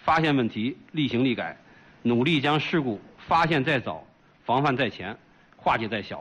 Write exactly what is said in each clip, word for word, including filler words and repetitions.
发现问题立行立改，努力将事故发现在早，防范在前，化解在小。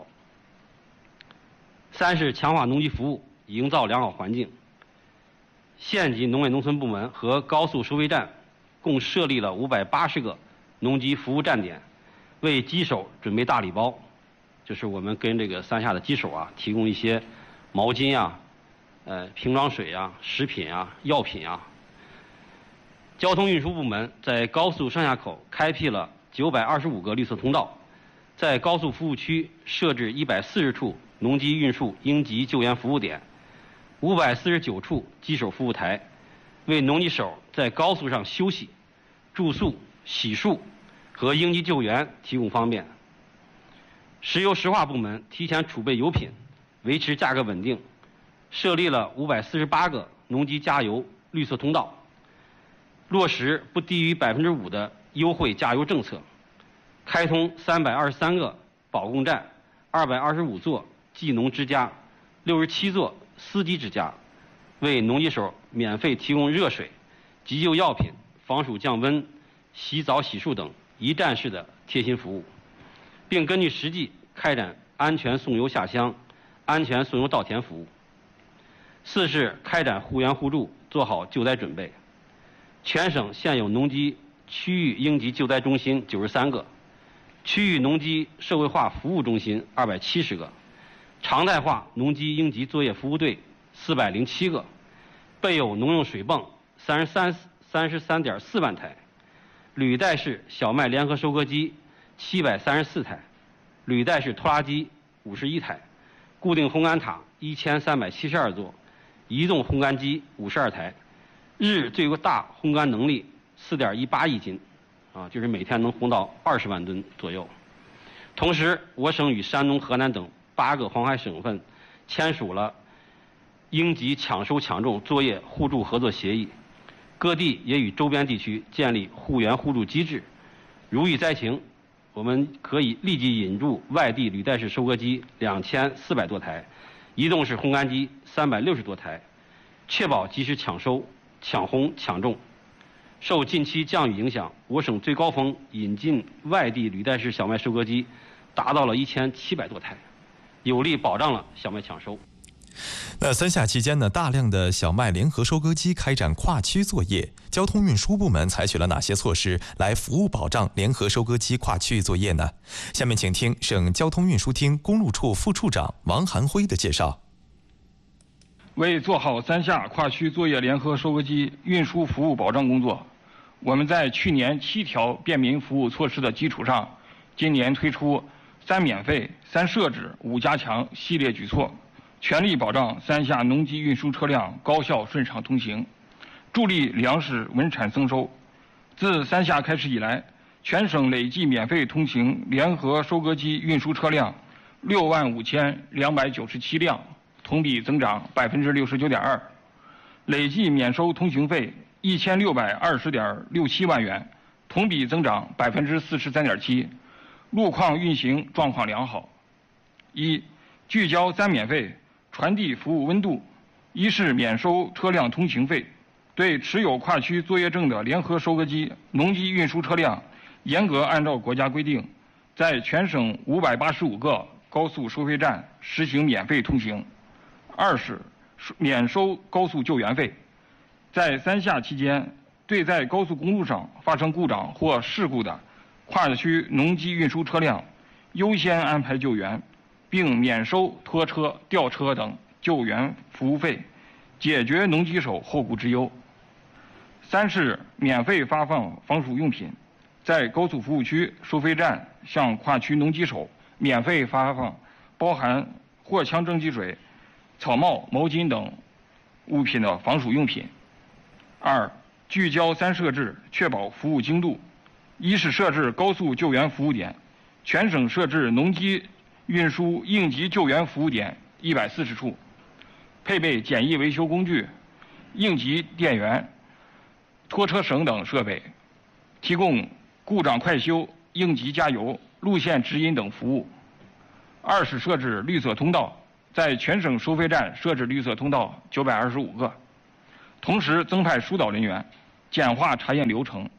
三是强化农机服务，营造良好环境。县级农业农村部门和高速收费站共设立了五百八十个农机服务站点，为机手准备大礼包，就是我们跟这个三下的机手啊提供一些毛巾啊、呃瓶装水啊、食品啊、药品啊。交通运输部门在高速上下口开辟了九百二十五个绿色通道，在高速服务区设置一百四十处农机运输应急救援服务点。五百四十九处机手服务台，为农机手在高速上休息、住宿、洗漱和应急救援提供方便。石油石化部门提前储备油品，维持价格稳定，设立了五百四十八个农机加油绿色通道，落实不低于百分之五的优惠加油政策，开通三百二十三个保供站，二百二十五座技农之家，六十七座司机之家，为农机手免费提供热水、急救药品、防暑降温、洗澡洗漱等一站式的贴心服务，并根据实际开展安全送油下乡、安全送油稻田服务。四是开展互援互助，做好救灾准备。全省现有农机区域应急救灾中心九十三个，区域农机社会化服务中心二百七十个。常态化农机应急作业服务队四百零七个，备有农用水泵三十三三十三点四万台，履带式小麦联合收割机七百三十四台，履带式拖拉机五十一台，固定烘干塔一千三百七十二座，移动烘干机五十二台，日最大烘干能力四点一八亿斤，啊，就是每天能烘到二十万吨左右。同时，我省与山东、河南等八个黄海省份签署了应急抢收抢种作业互助合作协议，各地也与周边地区建立互援互助机制。如遇灾情，我们可以立即引入外地履带式收割机两千四百多台，移动式烘干机三百六十多台，确保及时抢收、抢烘、抢种。受近期降雨影响，我省最高峰引进外地履带式小麦收割机达到了一千七百多台。有力保障了小麦抢收。 那三下期间呢，大量的小麦联合收割机开展跨区作业，交通运输部门采取了哪些措施来服务保障联合收割机跨区域作业呢？下面请听省交通运输厅公路处副处长王寒辉的介绍。 为做好三下跨区作业联合收割机运输服务保障工作，我们在去年七条便民服务措施的基础上，今年推出三免费、三设置、五加强系列举措，全力保障三下农机运输车辆高效顺畅通行，助力粮食稳产增收。自三下开始以来，全省累计免费通行联合收割机运输车辆六万五千两百九十七辆，同比增长百分之六十九点二，累计免收通行费一千六百二十点六七万元，同比增长百分之四十三点七。路况运行状况良好。一、聚焦三免费，传递服务温度。一是免收车辆通行费，对持有跨区作业证的联合收割机、农机运输车辆，严格按照国家规定，在全省五百八十五个高速收费站实行免费通行。二是免收高速救援费，在三下期间，对在高速公路上发生故障或事故的跨区农机运输车辆优先安排救援，并免收拖车、吊车等救援服务费，解决农机手后顾之忧。三是免费发放防暑用品，在高速服务区收费站向跨区农机手免费发放包含藿香正气水、草帽、毛巾等物品的防暑用品。二、聚焦三设置，确保服务精度。一是设置高速救援服务点，全省设置农机运输应急救援服务点一百四十处，配备简易维修工具、应急电源、拖车绳等设备，提供故障快修、应急加油、路线指引等服务。二是设置绿色通道，在全省收费站设置绿色通道九百二十五个，同时增派疏导人员，简化查验流程，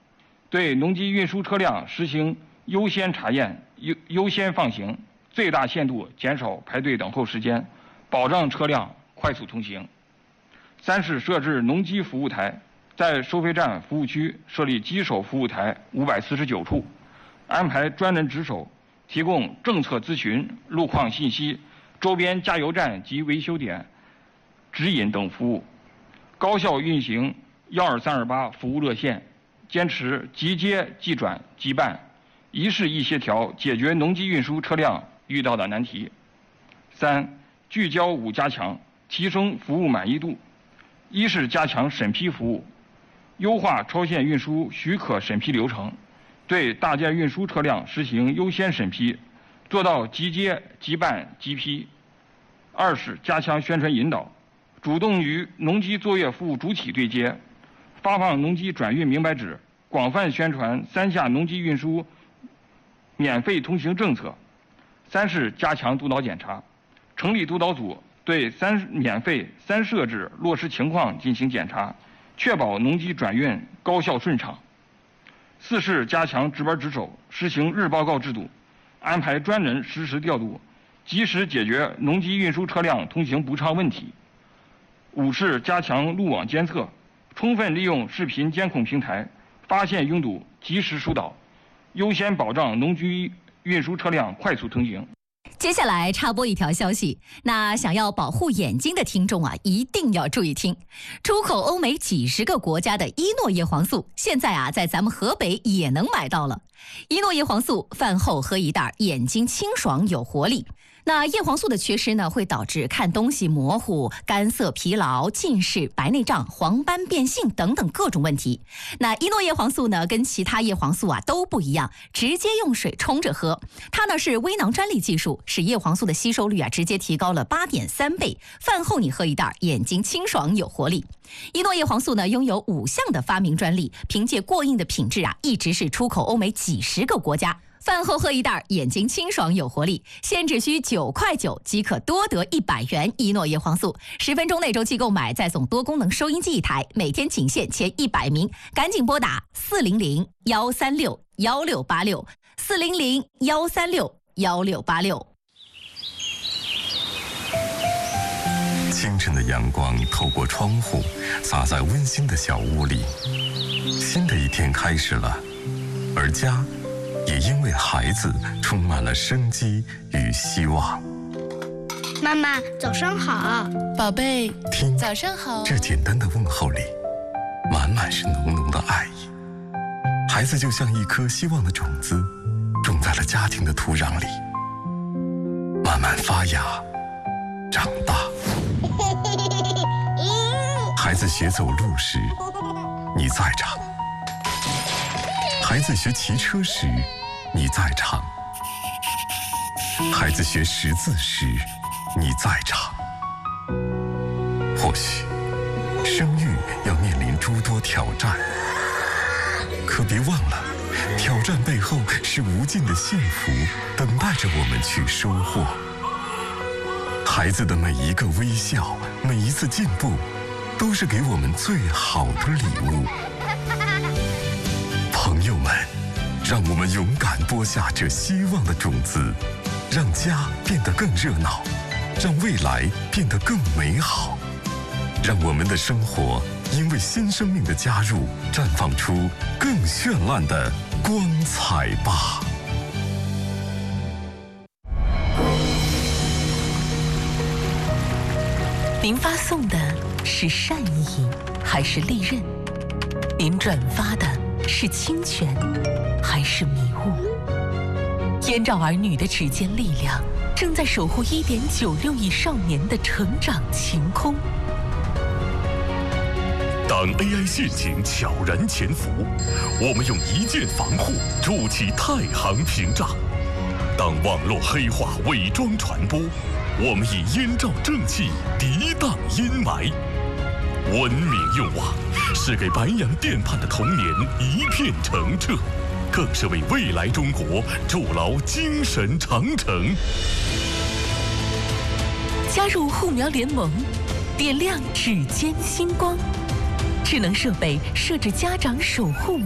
对农机运输车辆实行优先查验、优优先放行，最大限度减少排队等候时间，保障车辆快速通行。三是设置农机服务台，在收费站服务区设立机手服务台五百四十九处，安排专人值守，提供政策咨询、路况信息、周边加油站及维修点指引等服务，高效运行幺二三二八服务热线，坚持即接即转即办，一事一协调，解决农机运输车辆遇到的难题。三、聚焦五加强，提升服务满意度。一是加强审批服务，优化超限运输许可审批流程，对大件运输车辆实行优先审批，做到即接即办即批。二是加强宣传引导，主动与农机作业服务主体对接，发放农机转运明白纸，广泛宣传三下农机运输免费通行政策。三是加强督导检查，成立督导组，对三免费三设置落实情况进行检查，确保农机转运高效顺畅。四是加强值班值守，实行日报告制度，安排专人实时调度，及时解决农机运输车辆通行不畅问题。五是加强路网监测，充分利用视频监控平台，发现拥堵及时疏导，优先保障农机运输车辆快速通行。 接下来插播一条消息，那想要保护眼睛的听众啊，一定要注意听。出口欧美几十个国家的伊诺叶黄素，现在啊，在咱们河北也能买到了。伊诺叶黄素饭后喝一袋，眼睛清爽有活力。那叶黄素的缺失呢，会导致看东西模糊、干涩、疲劳、近视、白内障、黄斑变性等等各种问题。那伊诺叶黄素呢，跟其他叶黄素啊都不一样，直接用水冲着喝。它呢是微囊专利技术，使叶黄素的吸收率啊直接提高了八点三倍。饭后你喝一袋，眼睛清爽有活力。伊诺叶黄素呢拥有五项的发明专利，凭借过硬的品质啊，一直是出口欧美几十个国家。饭后喝一袋，眼睛清爽有活力，现只需九块九即可多得一百元伊诺叶黄素。十分钟内周期购买，再送多功能收音机一台，每天仅限前一百名，赶紧拨打四零零幺三六幺六八六四零零幺三六幺六八六。 清晨的阳光透过窗户，洒在温馨的小屋里。新的一天开始了，而家也因为孩子充满了生机与希望。 妈妈，早上好， 宝贝。 听， 早上好。 这简单的问候里，满满是浓浓的爱意。孩子就像一颗希望的种子，种在了家庭的土壤里，慢慢发芽，长大。孩子学走路时，你在场；孩子学骑车时，你在场；孩子学识字时，你在场。或许生育要面临诸多挑战，可别忘了，挑战背后是无尽的幸福等待着我们去收获。孩子的每一个微笑，每一次进步，都是给我们最好的礼物。朋友们，让我们勇敢播下这希望的种子，让家变得更热闹，让未来变得更美好，让我们的生活因为新生命的加入，绽放出更绚烂的光彩吧。 您发送的是善意还是利刃？您转发的是侵权还是迷雾？燕赵儿女的指尖力量正在守护 一点九六亿少年的成长晴空。 当 A I 陷阱悄然潜伏，我们用一键防护筑起太行屏障；当网络黑化伪装传播，我们以燕赵正气涤荡阴霾。文明用网是给白洋淀畔的童年一片澄澈，更是为未来中国筑牢精神长城。 加入护苗联盟，点亮指尖星光。智能设备设置家长守护